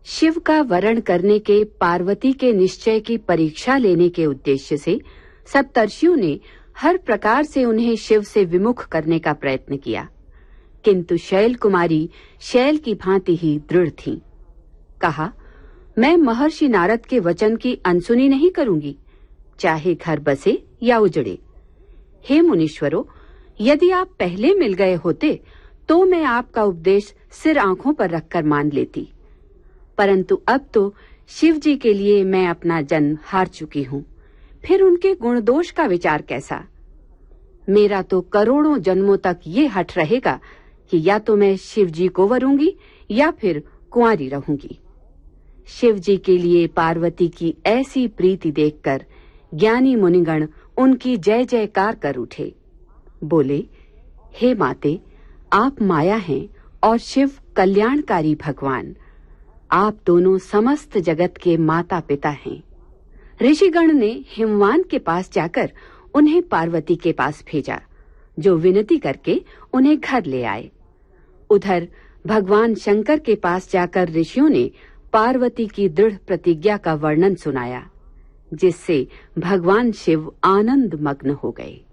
शिव का वरण करने के पार्वती के निश्चय की परीक्षा लेने के उद्देश्य से सप्तर्षियों ने हर प्रकार से उन्हें शिव से विमुख करने का प्रयत्न किया, किंतु शैल कुमारी शैल की भांति ही दृढ़ थीं। कहा, मैं महर्षि नारद के वचन की अनसुनी नहीं करूंगी, चाहे घर बसे या उजड़े। हे मुनीश्वरों, यदि आप पहले मिल गए होते तो मैं आपका उपदेश सिर आंखों पर रखकर मान लेती, परंतु अब तो शिव जी के लिए मैं अपना जन्म हार चुकी हूँ, फिर उनके गुण दोष का विचार कैसा। मेरा तो करोड़ों जन्मों तक ये हठ रहेगा कि या तो मैं शिव जी को वरूंगी या फिर कुंवारी रहूंगी। शिव जी के लिए पार्वती की ऐसी प्रीति देखकर ज्ञानी मुनिगण उनकी जय जयकार कर उठे। बोले, हे माते, आप माया हैं और शिव कल्याणकारी भगवान। आप दोनों समस्त जगत के माता पिता हैं। ऋषिगण ने हिमवान के पास जाकर उन्हें पार्वती के पास भेजा, जो विनती करके उन्हें घर ले आए। उधर भगवान शंकर के पास जाकर ऋषियों ने पार्वती की दृढ़ प्रतिज्ञा का वर्णन सुनाया, जिससे भगवान शिव आनंद मग्न हो गए।